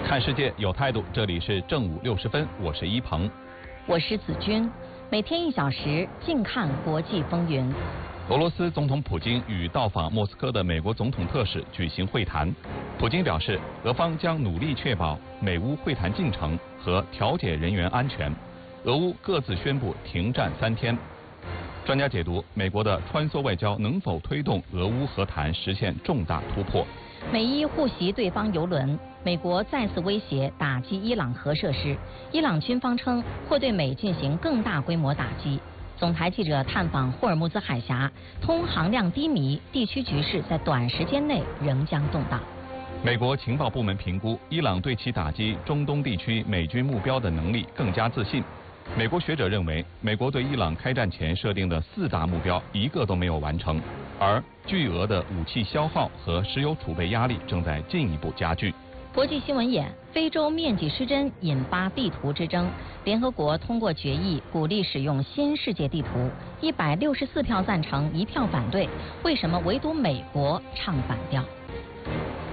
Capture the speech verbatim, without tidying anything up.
看世界有态度，这里是正午六十分，我是一鹏， 我是子君，每天一小时，静看国际风云。 俄罗斯总统普京与到访莫斯科的美国总统特使举行会谈。普京表示，俄方将努力确保美乌会谈进程和调解人员安全。俄乌各自宣布停战三天。专家解读，美国的穿梭外交能否推动俄乌和谈实现重大突破？ 美伊互袭对方油轮，美国再次威胁打击伊朗核设施，伊朗军方称会对美进行更大规模打击。总台记者探访霍尔木兹海峡，通航量低迷，地区局势在短时间内仍将动荡。 美国情报部门评估，伊朗对其打击中东地区美军目标的能力更加自信。美国学者认为，美国对伊朗开战前设定的四大目标一个都没有完成，而巨额的武器消耗和石油储备压力正在进一步加剧。 国际新闻眼：非洲面积失真引发地图之争，联合国通过决议鼓励使用新世界地图，一百六十四票赞成，一票反对，为什么唯独美国唱反调？